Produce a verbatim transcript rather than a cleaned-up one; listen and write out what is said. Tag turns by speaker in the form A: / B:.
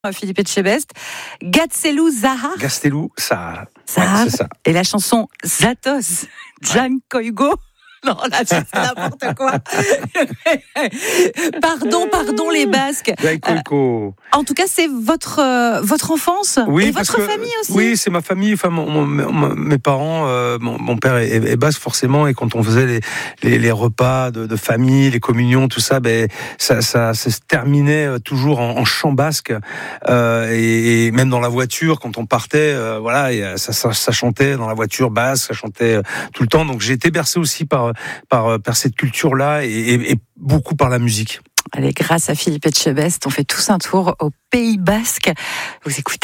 A: Philippe Etchebest, Gaztelu Zahar.
B: Gaztelu Zahar.
A: Zahar.
B: Ouais, c'est ça.
A: Et la chanson Zatoz, Jan Koigo. Non, là, c'est n'importe quoi. Pardon, pardon, les Basques.
B: Euh,
A: en tout cas, c'est votre, euh, votre enfance
B: oui,
A: et votre
B: que,
A: famille aussi.
B: Oui, c'est ma famille. Enfin, mon, mon, mon, mes parents, euh, mon, mon père est, est basque forcément, et quand on faisait les, les, les repas de, de famille, les communions, tout ça, ben ça, ça, ça se terminait toujours en, en chant basque, euh, et, et même dans la voiture quand on partait, euh, voilà, et ça, ça, ça chantait dans la voiture basque, ça chantait tout le temps. Donc j'ai été bercé aussi par par, par cette culture-là et, et, et beaucoup par la musique.
A: Allez, grâce à Philippe Etchebest, on fait tous un tour au Pays Basque. Vous écoutez